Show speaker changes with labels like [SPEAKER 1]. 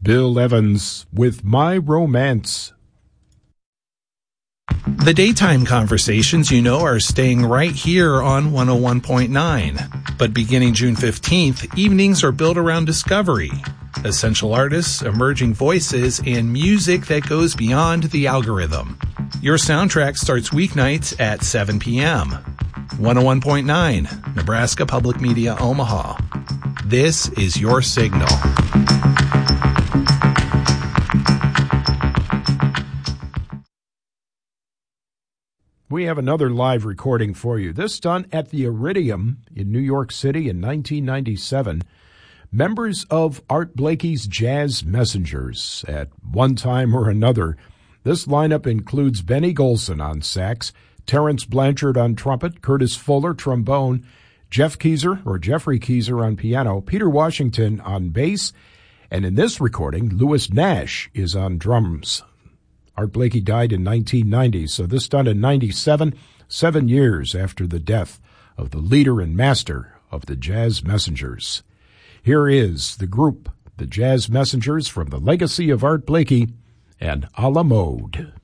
[SPEAKER 1] Bill Evans with My Romance.
[SPEAKER 2] The daytime conversations are staying right here on 101.9. But beginning June 15th, evenings are built around discovery. Essential artists, emerging voices, and music that goes beyond the algorithm. Your soundtrack starts weeknights at 7 p.m. 101.9, Nebraska Public Media, Omaha. This is your signal.
[SPEAKER 1] We have another live recording for you. This done at the Iridium in New York City in 1997. Members of Art Blakey's Jazz Messengers at one time or another. This lineup includes Benny Golson on sax, Terrence Blanchard on trumpet, Curtis Fuller trombone, Jeffrey Keyser on piano, Peter Washington on bass, and in this recording, Louis Nash is on drums. Art Blakey died in 1990, so this done in 97, 7 years after the death of the leader and master of the Jazz Messengers. Here is the group, the Jazz Messengers, from the legacy of Art Blakey and A La Mode.